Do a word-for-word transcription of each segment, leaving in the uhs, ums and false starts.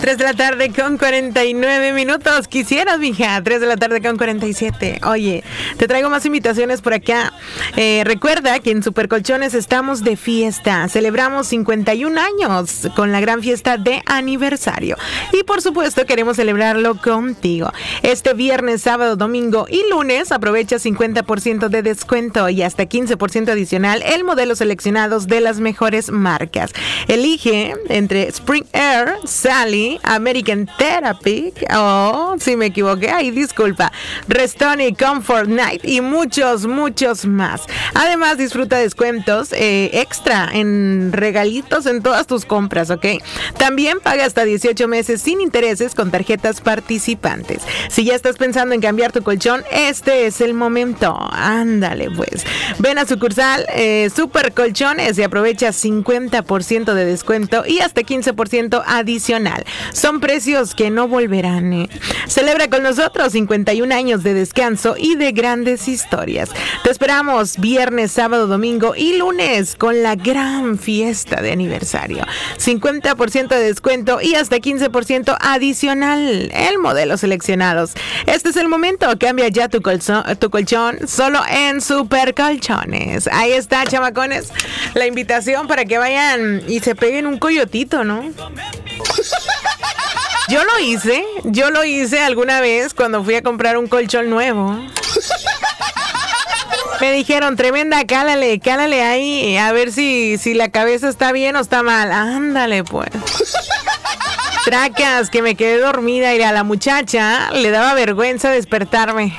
tres de la tarde con cuarenta y nueve minutos. Quisieras, mija. tres de la tarde con cuarenta y siete. Oye, te traigo más invitaciones por acá. Eh, recuerda que en Supercolchones estamos de fiesta. Celebramos cincuenta y un años con la gran fiesta de aniversario. Y por supuesto queremos celebrarlo contigo. Este viernes, sábado, domingo y lunes aprovecha cincuenta por ciento de descuento y hasta quince por ciento adicional en modelos seleccionados de las mejores marcas. Elige entre Spring Air, Sally, American Therapy, oh, si me equivoqué, ay, disculpa, Restoni, Comfort Night y muchos, muchos más. Además, disfruta descuentos eh, extra en regalitos en todas tus compras, ¿ok? También paga hasta dieciocho meses sin intereses con tarjetas participantes. Si ya estás pensando en cambiar tu colchón, este es el momento. Ándale, pues. Ven a sucursal eh, Super Colchones y aprovecha cincuenta por ciento de descuento y hasta quince por ciento adicional. Son precios que no volverán, ¿eh? Celebra con nosotros cincuenta y un años de descanso y de grandes historias. Te esperamos viernes, sábado, domingo y lunes con la gran fiesta de aniversario. cincuenta por ciento de descuento y hasta quince por ciento adicional en modelos seleccionados. Este es el momento. Cambia ya tu colchón, tu colchón solo en Super Colchones. Ahí está, chamacones, la invitación para que vayan y se peguen un coyotito, ¿no? Yo lo hice, yo lo hice alguna vez cuando fui a comprar un colchón nuevo. Me dijeron, tremenda, cálale, cálale ahí, a ver si, si la cabeza está bien o está mal. Ándale, pues. Tracas, que me quedé dormida y a la muchacha le daba vergüenza despertarme.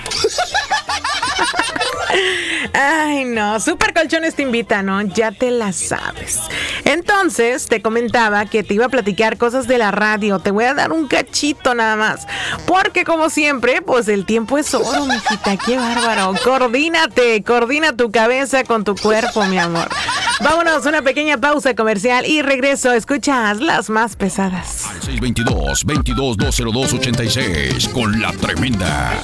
Ay, no, Super Colchones te invita, ¿no? Ya te la sabes. Entonces, te comentaba que te iba a platicar cosas de la radio. Te voy a dar un cachito nada más. Porque, como siempre, pues el tiempo es oro, mijita. ¡Qué bárbaro! Coordínate, coordina tu cabeza con tu cuerpo, mi amor. Vámonos, una pequeña pausa comercial y regreso. Escuchas las más pesadas. Al seis veintidós, veintidós, doscientos dos, ochenta y seis con la tremenda.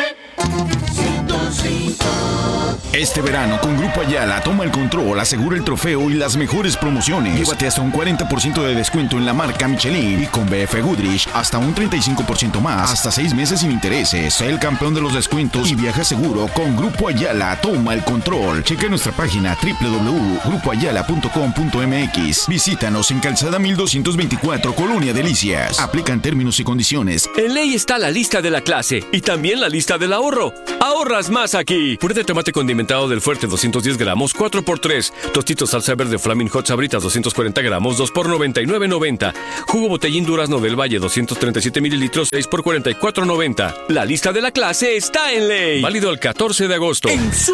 Este verano con Grupo Ayala toma el control, asegura el trofeo y las mejores promociones. Llévate hasta un cuarenta por ciento de descuento en la marca Michelin y con B F Goodrich hasta un treinta y cinco por ciento más, hasta seis meses sin intereses. Sé el campeón de los descuentos y viaja seguro con Grupo Ayala. Toma el control. Checa nuestra página doble u doble u doble u punto grupo ayala punto com punto m x. Visítanos en Calzada mil doscientos veinticuatro, Colonia Delicias. Aplican términos y condiciones. En Ley está la lista de la clase y también la lista del ahorro. Ahorras más aquí. Puré de tomate condimentado del Fuerte doscientos diez gramos, cuatro por tres. Tostitos salsa verde Flaming Hot Sabritas doscientos cuarenta gramos, dos por noventa y nueve noventa. Jugo Botellín Durazno del Valle doscientos treinta y siete mililitros, seis por cuarenta y cuatro noventa. La lista de la clase está en Ley. Válido el catorce de agosto. En